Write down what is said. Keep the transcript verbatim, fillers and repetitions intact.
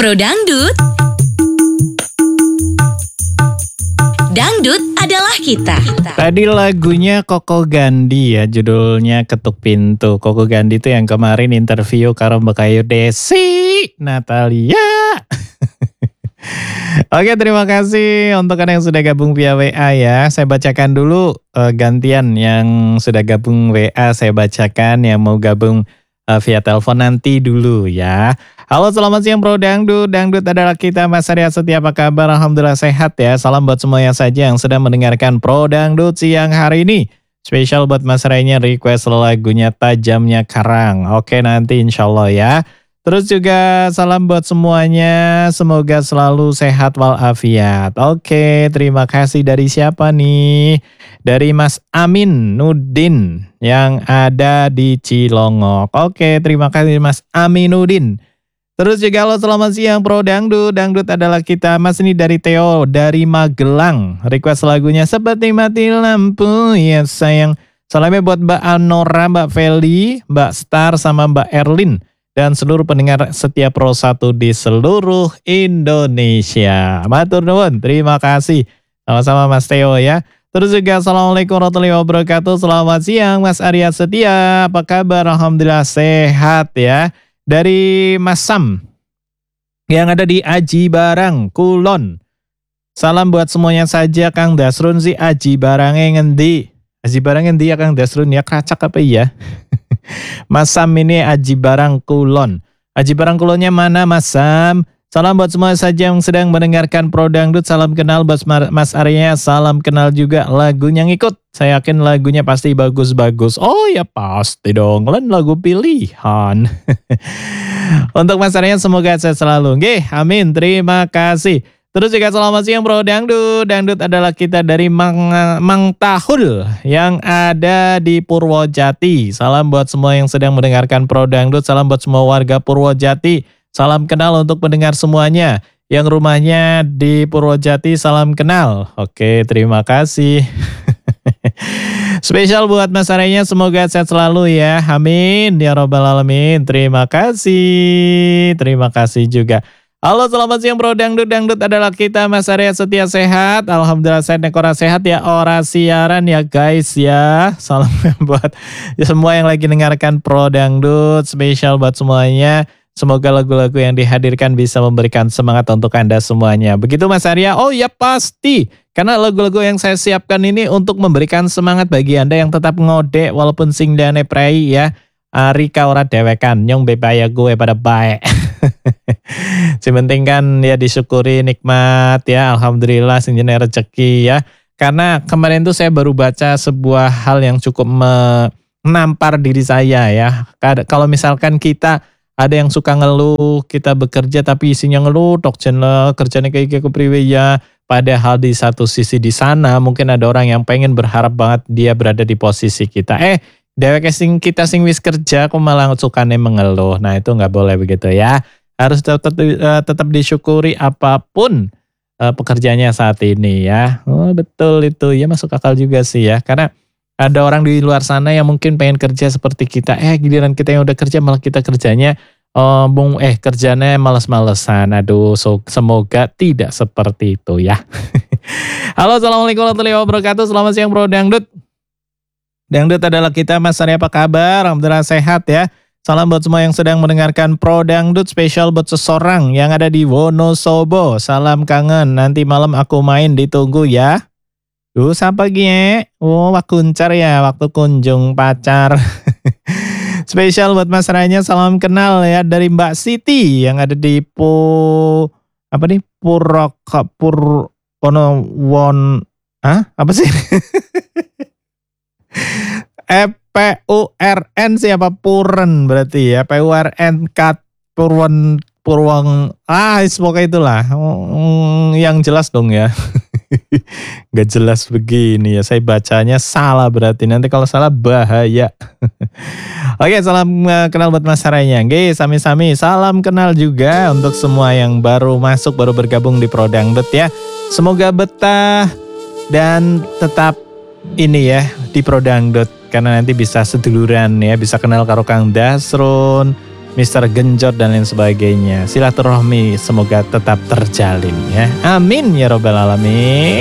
Pro Dangdut. Dangdut adalah kita. Tadi lagunya Koko Gandhi ya, judulnya Ketuk Pintu. Koko Gandhi itu yang kemarin interview karo Mbak Ayu Desi Natalia. Oke, terima kasih untuk Anda yang sudah gabung via W A ya. Saya bacakan dulu uh, gantian yang sudah gabung W A, saya bacakan. Yang mau gabung uh, via telepon nanti dulu ya. Halo, selamat siang Bro Dangdut. Dangdut adalah kita, Mas Arya Setia, apa kabar? Alhamdulillah sehat ya. Salam buat semuanya saja yang sedang mendengarkan Pro Dangdut siang hari ini. Spesial buat Mas Aryanya, request lagunya Tajamnya Karang. Oke, nanti insya Allah ya. Terus juga salam buat semuanya, semoga selalu sehat walafiat. Oke, terima kasih. Dari siapa nih? Dari Mas Amin Nudin yang ada di Cilongok. Oke, terima kasih Mas Aminuddin. Terus juga halo, selamat siang Pro Dangdut. Dangdut adalah kita. Mas, ini dari Theo dari Magelang. Request lagunya Seperti Mati Lampu ya sayang. Salamnya buat Mbak Anora, Mbak Feli, Mbak Star sama Mbak Erlin. Dan seluruh pendengar setia Pro satu di seluruh Indonesia. Matur nuwun, terima kasih. Sama-sama Mas Theo ya. Terus juga Assalamualaikum warahmatullahi wabarakatuh. Selamat siang Mas Arya Setia. Apa kabar? Alhamdulillah sehat ya. Dari Mas Sam yang ada di Aji Barang, Kulon. Salam buat semuanya saja Kang Dasrun si Aji Barangnya ngendi. Aji Barang ngendi ya Kang Dasrun ya, Keracak apa iya? Mas Sam ini Aji Barang Kulon. Aji Barang Kulonnya mana Mas Sam? Salam buat semua saja yang sedang mendengarkan Pro Dangdut. Salam kenal buat Mas Arya. Salam kenal juga lagunya ngikut. Saya yakin lagunya pasti bagus-bagus. Oh ya pasti dong, kan lagu pilihan. Untuk Mas Arya semoga sehat selalu. Nggih, amin. Terima kasih. Terus juga selamat siang Bro Dangdut. Dangdut adalah kita dari Mang, Mang Tahul yang ada di Purwojati. Salam buat semua yang sedang mendengarkan Pro Dangdut. Salam buat semua warga Purwojati. Salam kenal untuk pendengar semuanya. Yang rumahnya di Purwojati, salam kenal. Oke, terima kasih. Spesial buat Mas Aryanya, semoga sehat selalu ya. Amin ya robbal alamin. Terima kasih. Terima kasih juga. Halo, selamat siang Bro Dangdut. Dangdut adalah kita, Mas Arya Setia sehat. Alhamdulillah sehat, nekora sehat ya. Ora siaran ya guys ya. Salam buat ya, semua yang lagi dengarkan Pro Dangdut. Spesial buat semuanya. Semoga lagu-lagu yang dihadirkan bisa memberikan semangat untuk Anda semuanya. Begitu Mas Arya? Oh ya pasti. Karena lagu-lagu yang saya siapkan ini untuk memberikan semangat bagi Anda yang tetap ngode walaupun sing dane prei ya. Rika ora dewekan, nyong bebaya gue pada baik. Sepenting kan ya disyukuri nikmat ya. Alhamdulillah sing jenenge rezeki ya. Karena kemarin tuh saya baru baca sebuah hal yang cukup menampar diri saya ya. Kalau misalkan kita ada yang suka ngeluh, kita bekerja tapi isinya ngeluh, tok jenle kerjanya kayak kayak kepriwe ya. Padahal di satu sisi di sana mungkin ada orang yang pengen berharap banget dia berada di posisi kita. Eh, dewek sing kita sing wis kerja kok malah sukane mengeluh. Nah, itu nggak boleh begitu ya. Harus tetap uh, tetap disyukuri apapun uh, pekerjaannya saat ini ya. Oh, betul itu. Ya masuk akal juga sih ya. Karena ada orang di luar sana yang mungkin pengen kerja seperti kita. Eh, giliran kita yang udah kerja malah kita kerjanya Oh, bung, eh kerjanya males-malesan. Aduh, so, semoga tidak seperti itu ya. Halo, assalamualaikum warahmatullahi wabarakatuh. Selamat siang Bro Dangdut. Dangdut adalah kita, Mas Arya apa kabar? Alhamdulillah sehat ya. Salam buat semua yang sedang mendengarkan Pro Dangdut, spesial buat seseorang yang ada di Wonosobo. Salam kangen, nanti malam aku main, ditunggu ya. Duh, sampai gini. Oh, waktu kuncar ya, waktu kunjung pacar. Spesial buat Mas Ranya, salam kenal ya dari Mbak Siti yang ada di Pu apa nih Purok Pur Wono Won ah apa sih? E P U R N siapa Puren berarti ya, P U R N Kat Purwon Purwong ah semoga itulah hmm, yang jelas dong ya. Gak jelas begini ya, saya bacanya salah berarti, nanti kalau salah bahaya. Oke, salam kenal buat Mas Haranya. Oke, sami-sami salam kenal juga untuk semua yang baru masuk, baru bergabung di Pro Dangdut ya. Semoga betah dan tetap ini ya di Pro Dangdut, karena nanti bisa seduluran ya, bisa kenal karo Kang Dasrun, Mister Genjot dan lain sebagainya. Silaturahmi semoga tetap terjalin ya. Amin ya robbal alamin.